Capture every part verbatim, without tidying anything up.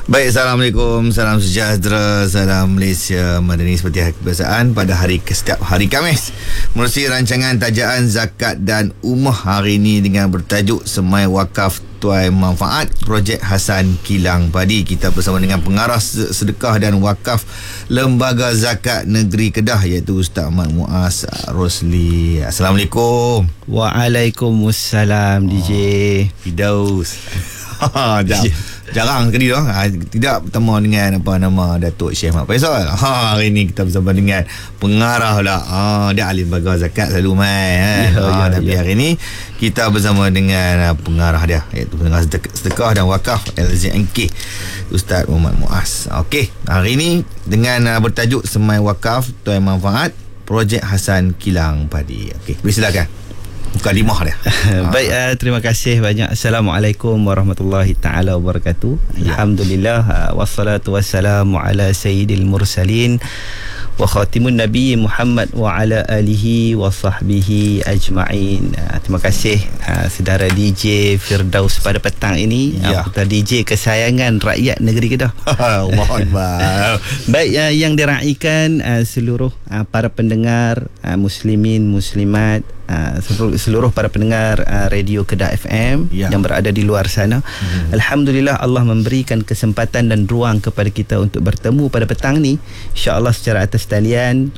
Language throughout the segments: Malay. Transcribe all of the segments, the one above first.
Baik, Assalamualaikum, salam sejahtera, salam Malaysia Madani seperti kebiasaan pada hari setiap hari Khamis menerusi rancangan tajaan zakat dan umah hari ini dengan bertajuk Semai Wakaf Tuai Manfaat Projek Hasan Kilang Padi. Kita bersama dengan pengarah sedekah dan wakaf Lembaga Zakat Negeri Kedah iaitu Ustaz Ahmad Muaz Rosli. Assalamualaikum. Waalaikumsalam D J Fidaus. Jam. Jarang sekali dah ha, tidak bertemu dengan apa nama Datuk Syekh Mat Faisal. Ha, hari ni kita bersama dengan pengarah lah. Ha, dia ahli lembaga zakat selalu mai ha. Ya, ha, ya, tapi ya. hari ni kita bersama dengan uh, pengarah dia iaitu pengarah sedekah dan wakaf L Z N K Ustaz Muhammad Muaz. Okey, hari ni dengan uh, bertajuk Semai Wakaf Tuai Manfaat Projek Hasan Kilang Padi. Okey, silakan. Bukan limah dia. Baik, uh, terima kasih banyak. Assalamualaikum warahmatullahi taala wabarakatuh. Ya. Alhamdulillah, uh, wassalatu wassalamu ala sayyidil mursalin wa khatimun nabi Muhammad wa ala alihi wa sahbihi ajma'in. Uh, terima kasih uh, saudara D J Firdaus pada petang ini. Ya. Uh, D J kesayangan rakyat negeri Kedah. Allahuakbar. Baik, uh, yang diraikan uh, seluruh uh, para pendengar uh, muslimin muslimat, Uh, seluruh para pendengar uh, radio Kedah F M ya. yang berada di luar sana. Hmm. Alhamdulillah, Allah memberikan kesempatan dan ruang kepada kita untuk bertemu pada petang ni. InsyaAllah secara atas talian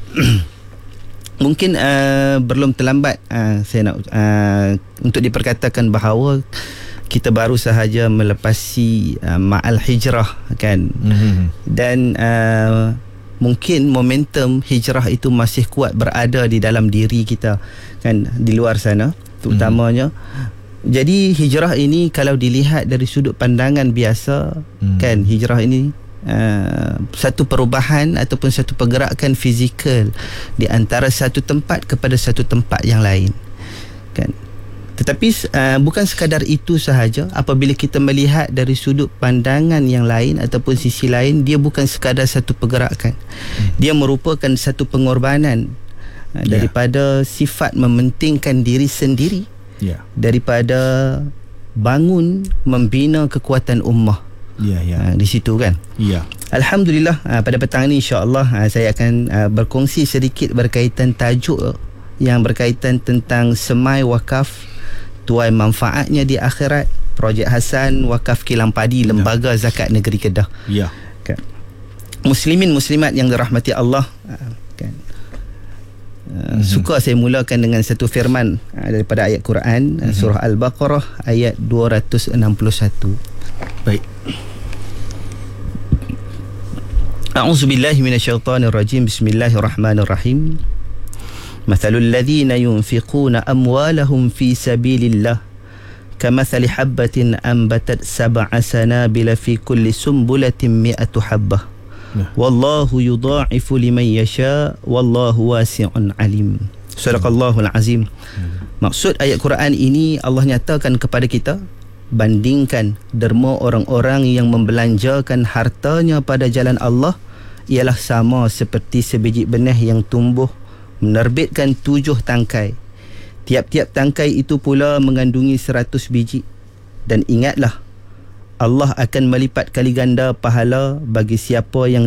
mungkin uh, belum terlambat uh, saya nak uh, untuk diperkatakan bahawa kita baru sahaja melepasi uh, ma'al hijrah kan. Hmm. Dan uh, mungkin momentum hijrah itu masih kuat berada di dalam diri kita kan, di luar sana terutamanya. Hmm. Jadi hijrah ini kalau dilihat dari sudut pandangan biasa, hmm. kan, hijrah ini uh, satu perubahan ataupun satu pergerakan fizikal di antara satu tempat kepada satu tempat yang lain kan. Tetapi uh, bukan sekadar itu sahaja. Apabila kita melihat dari sudut pandangan yang lain ataupun sisi lain, dia bukan sekadar satu pergerakan. Hmm. Dia merupakan satu pengorbanan uh, yeah. daripada sifat mementingkan diri sendiri, yeah. daripada bangun membina kekuatan ummah. Yeah, yeah. Uh, di situ kan. Yeah. Alhamdulillah, uh, pada petang ini insya-Allah uh, saya akan uh, berkongsi sedikit berkaitan tajuk yang berkaitan tentang semai wakaf tuai manfaatnya di akhirat Projek Hasan Wakaf Kilang Padi Lembaga ya. Zakat Negeri Kedah. Ya. Kan. Muslimin muslimat yang dirahmati Allah kan. Uh, mm-hmm. Suka saya mulakan dengan satu firman uh, daripada ayat Quran, mm-hmm. surah Al-Baqarah ayat dua ratus enam puluh satu. Baik. A'udzubillahi minasyaitonirrajim. Bismillahirrahmanirrahim. مثل الذين ينفقون أموالهم في سبيل الله كمثل حبة أنبتت سبع سنابل في كل سنبلة مئة حبة والله يضاعف لمن يشاء والله واسع عليم. Sadaqallahul azim. Maksud ayat Quran ini, Allah nyatakan kepada kita, bandingkan derma orang-orang yang membelanjakan hartanya pada jalan Allah ialah sama seperti sebiji benih yang tumbuh menerbitkan tujuh tangkai. Tiap-tiap tangkai itu pula mengandungi seratus biji. Dan ingatlah, Allah akan melipat kali ganda pahala bagi siapa yang